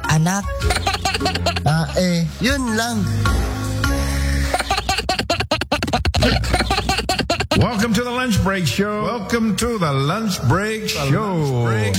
anak. Yun lang. Welcome to the Lunch Break Show. Welcome to the Lunch Break Show.